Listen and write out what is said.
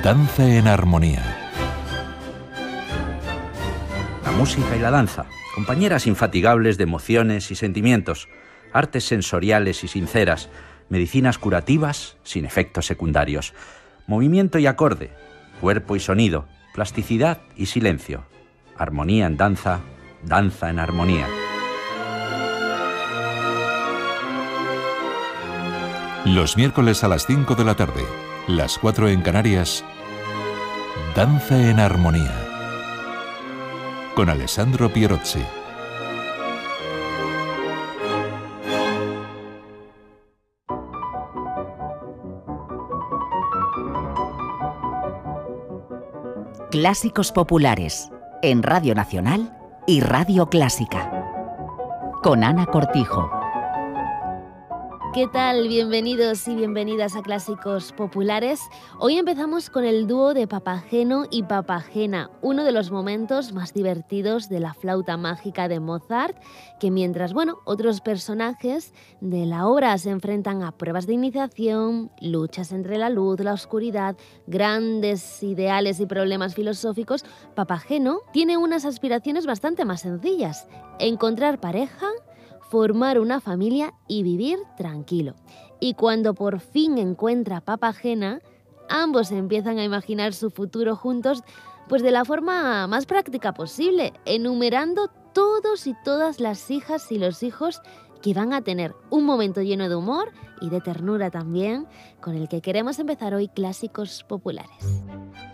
Danza en armonía. La música y la danza, compañeras infatigables de emociones y sentimientos, artes sensoriales y sinceras, medicinas curativas sin efectos secundarios, movimiento y acorde, cuerpo y sonido, plasticidad y silencio, armonía en danza, danza en armonía. Los miércoles a las 5 de la tarde, las 4 en Canarias, Danza en armonía, con Alessandro Pierozzi. Clásicos populares, en Radio Nacional y Radio Clásica, con Ana Cortijo. ¿Qué tal? Bienvenidos y bienvenidas a Clásicos Populares. Hoy empezamos con el dúo de Papageno y Papagena, uno de los momentos más divertidos de la flauta mágica de Mozart, que mientras, otros personajes de la obra se enfrentan a pruebas de iniciación, luchas entre la luz, la oscuridad, grandes ideales y problemas filosóficos, Papageno tiene unas aspiraciones bastante más sencillas: encontrar pareja, formar una familia y vivir tranquilo. Y cuando por fin encuentra a Papagena, ambos empiezan a imaginar su futuro juntos, pues de la forma más práctica posible, enumerando todos y todas las hijas y los hijos que van a tener. Un momento lleno de humor y de ternura también, con el que queremos empezar hoy Clásicos Populares.